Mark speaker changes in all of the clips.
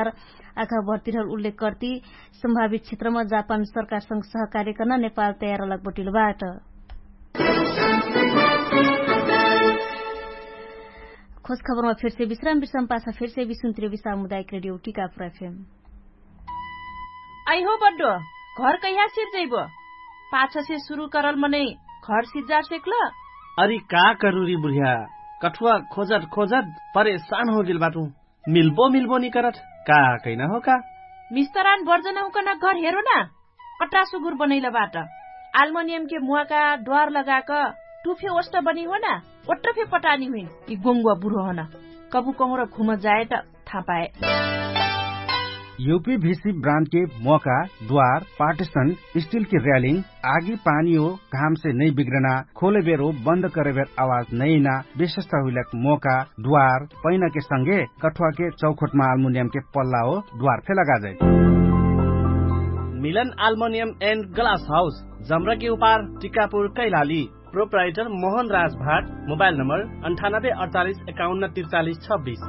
Speaker 1: अनुसार आँखा भर्तिरहल उल्लेख गर्दै सम्भावित क्षेत्रमा जापान सरकारसँग सहकार्य गर्न नेपाल तयार अलग बटिलबाट खोज खबरमा फिर से विश्राम पासा फिर से विसुन्त्री सामुदायिक रेडियो टीकापुर एफएम
Speaker 2: आई हो बड्डो घर कहिया सिर जइबो पाछा से शुरू करल मने घर सिजार सेक्ल
Speaker 3: अरे का करूरी बुढ़िया कठुआ खोजत खोजत परेशान हो गेल बाटू मिल्बो नि करत का कैना हो का
Speaker 2: मिस्तरान वर्जना हुकना घर हेरो ना कट्रा सुगुर बनैला बाट एल्युमिनियम के मुआका द्वार लगाक टुफे ओस्ट बनी हो ना ओट्रफे पटानी हुइन कि गोंगवा बुढो हो ना कबु कहूँ घुम जाए त थाहा पाए
Speaker 4: यूपीवीसी ब्रांड के मौका द्वार पार्टीशन स्टील की रेलिंग आगी पानी हो घाम से नहीं बिगड़ना खोले बेर हो बंद करे बेर आवाज नहीं ना विशेषता हुई मौका द्वार पैना के संगे कठुआ के चौखट में एल्युमिनियम के पल्ला हो द्वार फे लगा जाए
Speaker 3: मिलन एल्युमिनियम एंड ग्लास हाउस जमरा के उपार Tikapur Kailali proprietor Mohan Raj Bhat mobile number 9848514326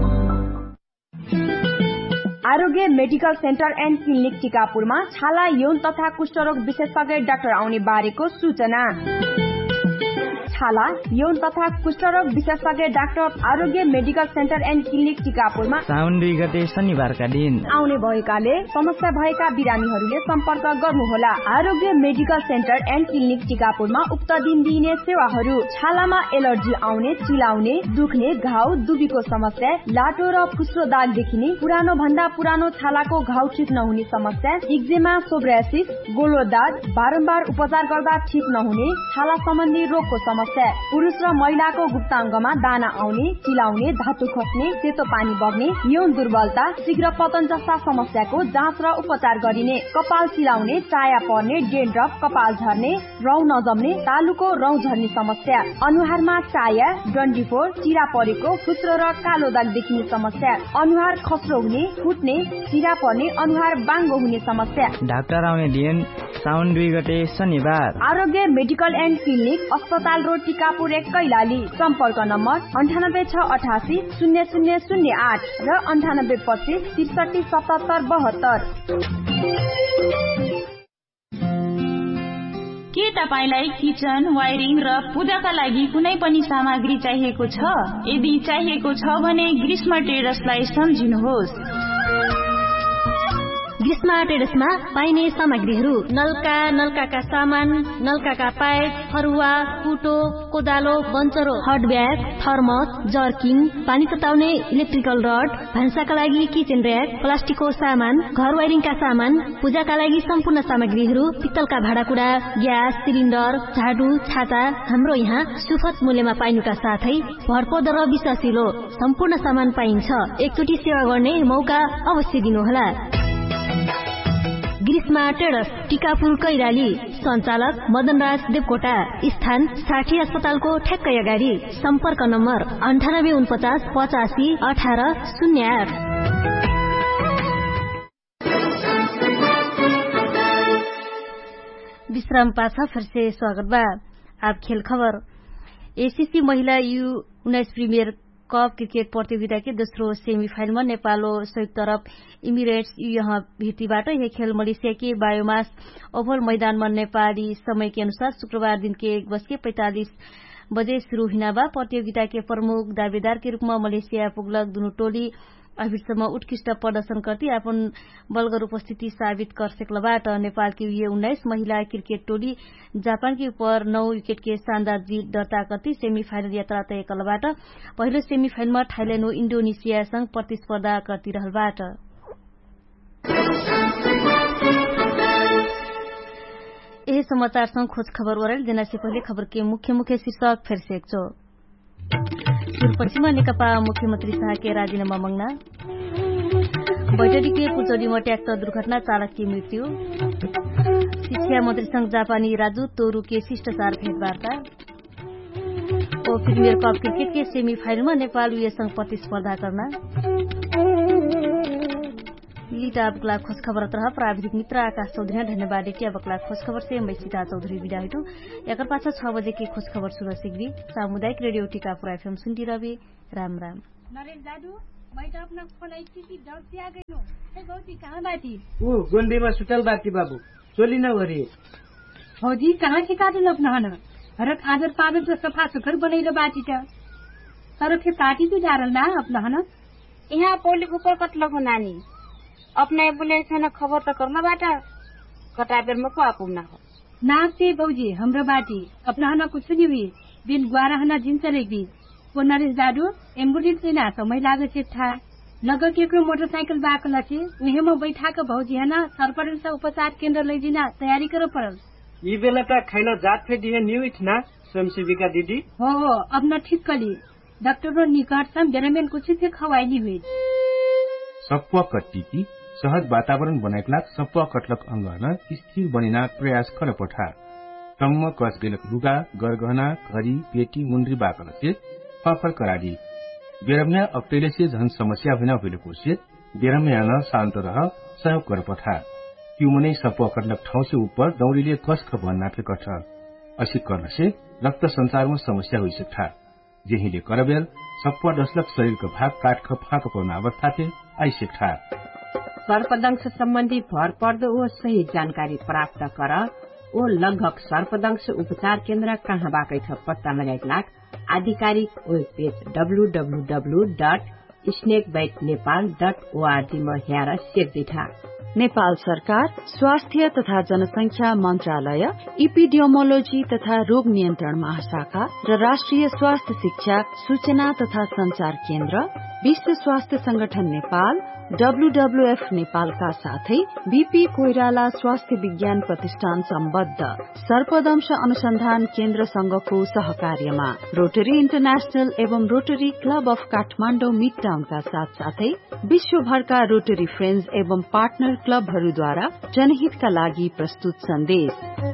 Speaker 5: Aarogya medical centre and clinic टीकापुरमा छाला यौन तथा कुष्ठरोग विशेषज्ञ डाक्टर आउने बारेको सूचना छाला यौन तथा कुष्ठरोग विशेषज्ञ doctor Aarogya medical centre and clinic टीकापुरमा
Speaker 6: साउन 2 गते शनिबारका दिन
Speaker 5: आउने भएकाले समस्या भएका बिरामीहरूले सम्पर्क गर्नुहोला। आरोग्य मेडिकल सेन्टर एन्ड क्लिनिक टीकापुरमा उक्त दिन दिइने सेवाहरू छालामा एलर्जी आउने चिलाउने दुख्ने घाउ दुबीको समस्या लाटो र फुस्रो दाग देखिने पुरानो भन्दा पुरानो छालाको घाउ ठिक नहुने समस्या एक्जिमा सोब्रासिस गोलो दाग बारम्बार उपचार गर्दा ठिक नहुने छाला सम्बन्धी रोगको समस्या पुरुष र महिलाको गुप्ताङ्गमा दाना आउने चिलाउने धातु खस्ने सेतो पानी बग्ने यौन दुर्बलता शीघ्र पतन जस्ता समस्याको जाँच र उपचार गरिने कपाल चिलाउने चाया पर्ने डेन्ड्रफ कपाल झर्ने रौँ नजम्ने तालुको रौँ झर्ने समस्या अनुहारमा चाया डन्डीफोर चिरा परेको फुस्रो र कालो दाग देखिने समस्या अनुहार खस्रो हुने फुट्ने चिरा पर्ने अनुहार बाङ्गो हुने समस्या
Speaker 6: डाक्टर आउने दिन साउन 2 गते शनिबार
Speaker 5: आरोग्य मेडिकल एन्ड क्लिनिक अस्पताल रोड टीकापुर 1 कैलाली सम्पर्क नम्बर 9868 0008 र 9825 637772
Speaker 7: के तपाईलाई किचन वायरिङ र पूजाका लागि कुनै पनि सामग्री चाहिएको छ? यदि चाहिएको छ भने ग्रीष्मा ट्रेडर्सलाई सम्झिनुहोस्।
Speaker 8: ग्रीष्मा ट्रेडर्समा पाइने सामग्रीहरू नलकाका सामान नलकाका पाइप फरुवा कुटो कोदालो बन्चरो हट ब्याग थर्मस जर्किङ पानी तताउने इलेक्ट्रिकल रड भान्साका लागि किचन र्याक प्लास्टिकको सामान घर वायरिङका सामान पूजाका लागि सम्पूर्ण सामग्रीहरू पित्तलका भाँडाकुँडा ग्यास सिलिन्डर झाडु छाता हाम्रो यहाँ सुपथ मूल्यमा पाइनुका साथै भरपर्दो र विश्वासिलो सम्पूर्ण सामान पाइन्छ। एकचोटि सेवा गर्ने मौका अवश्य दिनुहोला। ग्रीष्मा ट्रेडर्स टीकापुर कैलाली सञ्चालक मदनराज देवकोटा स्थान 60 अस्पतालको ठ्याक्कै अगाडि सम्पर्क नम्बर 9849 85 18 08।
Speaker 1: विश्राम पासा फिर से स्वागत बा। आप खेल खबर एसीसी महिला U19 प्रीमियर कप क्रिकेट प्रतियोगिता के दोस्रो सेमिफाइनल में नेपाल संयुक्त अरब इमिरेट्स यहाँ भेटीबाट यह खेल मलेसिया के बायोमास ओभल मैदान में नेपाली समय के अनुसार शुक्रवार दिन के 1:45 बजे शुरू हुना बा। प्रतियोगिता के प्रमुख दावेदार के रूप में मलेसिया पुगलक दुनु टोली अभिसम्म उत्कृष्ट प्रदर्शन करती अपन बलगर उपस्थिति साबित कर सकलबाट नेपाल की U19 महिला क्रिकेट टोली जापान के ऊपर 9 विकेट के शानदार जीत दर्ता करती सेमिफाइनल यात्रा तय कलबाट पहिलो सेमिफाइनल में थाइल्याण्ड इन्डोनेशिया संग प्रतिस्पर्धा करती रहलबाट। यही समाचार संग खोज खबर ओरल देना से पहले खबर के मुख्य शीर्षक फिर से एकचो पश्चिम नेकपा मुख्यमंत्री शाह के राजीनामा मांगना बैठकी के पुचौलीमा ट्रैक्टर दुर्घटना चालक की मृत्यु शिक्षा मंत्री संग जापानी राजू तोरू के शिष्टाचार भेटवार्ता और प्रीमियर कप क्रिकेट के सेमीफाइनल में नेपाल यूएस संग प्रतिस्पर्धा करना। लीटा अबकला खोज खबर तरह प्राविधिक मित्र आकाश चौधरी धन्यवाद के अबकला खोज खबर से मैं सीता चौधरी विदा हेटू एकर पाछा 6 बजे की खोज खबर सुरु सिग्री सामुदायिक रेडियो टीकापुर एफएम सुनती रवि राम राम।
Speaker 9: मैं तो अपना फोन ऐसी की डर से आ गई हूँ। भौजी कहाँ बाटी?
Speaker 10: वो गोंदी में सुतल बाटी बाबू चोली न भरी।
Speaker 9: भौजी कहाँ से काटल अपना हन हरक आदर पादर तो सफा सुखर बनैलो बाटी त तर फिर काटी तो डारल ना अपना हन।
Speaker 11: यहाँ पोली ऊपर कटलो हो नानी अपना एम्बुलेंस है न खबर तो करना बाटा कटा बेर में को आपुना हो
Speaker 9: नाक से भौजी हाम्रो बाटी अपना हन कुछ नहीं हुई बिन गुआरा हन जिन चलेगी वो नरेश दादू एम्बुलेंस से ना समय लागे से था नगर के मोटरसाइकिल बाकल छे उहे में बैठा के भौजी है ना सरपंच से उपचार केंद्र लैदिना तैयारी करो पड़ल।
Speaker 10: ई बेला त खैना जात फे दिए न्यू इठना स्वयंसेविका दीदी
Speaker 9: हो अब न ठीक कली डॉक्टर निकट सम बेरमेन कुछ से खवाइली हुई
Speaker 12: सप्वा कट्टीकी सहज वातावरण बनाइकलाक सप्वा कटलक अंगन स्थिर बनिना प्रयास कर पठा टम्म कस गेलक लुगा गरगहना घड़ी पेटी मुन्द्री बाकल से फफर कराडी बेरम्या अप्टेले से झन समस्या हुन भइलेको से बेरम्या न शान्त रह सहयोग कर पठा क्युमनै सप्वा कटलक ठाउँ से ऊपर दौड़ीले कसख भन्ना फे कठ असी गर्न से रक्त संचार में समस्या हुई सकता जेहिले करबेल सप्वा डसलक शरीर का भाग काट ख फाक पर्न अवस्था थे आई सकता।
Speaker 13: सर्पदंश संबंधी भर पर्दो वो सही जानकारी प्राप्त कर ओ लगभग सर्पदंश उपचार केन्द्र कहाँ बाकै छ पत्ता लगाइलाक आधिकारिक वेब पेज www.snakebitenepal.org में हेर सेक्दिठा।
Speaker 14: नेपाल सरकार स्वास्थ्य तथा जनसंख्या मन्त्रालय इपिडियोमोलोजी तथा रोग नियन्त्रण महाशाखा र राष्ट्रिय स्वास्थ्य शिक्षा सूचना तथा संचार केन्द्र विश्व स्वास्थ्य संगठन नेपाल WWF नेपालका साथै बीपी कोइराला स्वास्थ्य विज्ञान प्रतिष्ठान सम्बद्ध सर्पदंश अनुसन्धान केन्द्र संघको सहकार्यमा रोटरी इन्टरनेशनल एवं rotary club of Kathmandu mid टाउनका साथसाथै विश्वभरका रोटरी फ्रेन्ड्स एवं पार्टनर क्लबहरूद्वारा जनहितका लागि प्रस्तुत सन्देश।